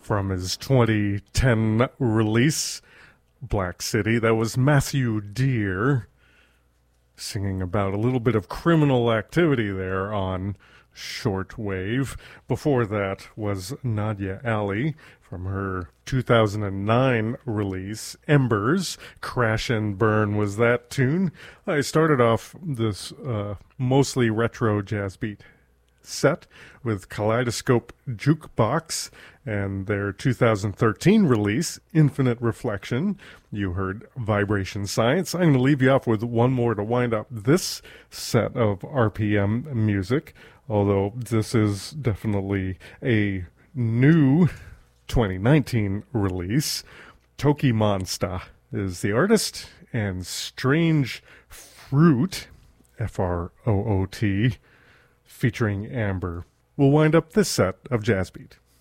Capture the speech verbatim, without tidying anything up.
From his twenty ten release, Black City, that was Matthew Dear singing about a little bit of criminal activity there on shortwave. Before that was Nadia Ali from her two thousand nine release, Embers. Crash and Burn was that tune. I started off this uh, mostly retro jazz beat set with Kaleidoscope Jukebox and their two thousand thirteen release, Infinite Reflection. You heard Vibration Science. I'm going to leave you off with one more to wind up this set of R P M music, although this is definitely a new twenty nineteen release. Toki Monsta is the artist, and Strange Fruit, F R O O T, featuring Amber, will wind up this set of Jazz Beat.